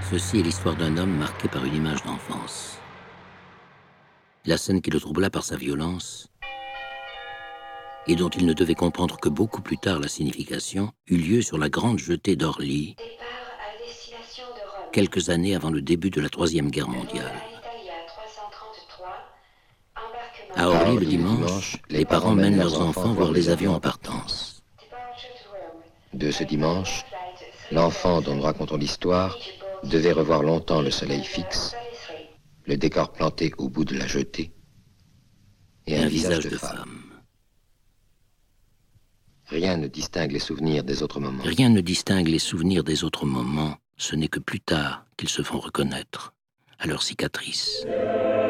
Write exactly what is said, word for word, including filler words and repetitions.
Ceci est l'histoire d'un homme marqué par une image d'enfance. La scène qui le troubla par sa violence, et dont il ne devait comprendre que beaucoup plus tard la signification, eut lieu sur la grande jetée d'Orly, quelques années avant le début de la Troisième Guerre mondiale. À Orly, le dimanche, les parents mènent leurs enfants voir les avions en partance. De ce dimanche, l'enfant dont nous racontons l'histoire devait revoir longtemps le soleil fixe, le décor planté au bout de la jetée, et un, un visage, visage de, de femme. femme. Rien ne distingue les souvenirs des autres moments. Rien ne distingue les souvenirs des autres moments, ce n'est que plus tard qu'ils se font reconnaître à leurs cicatrices.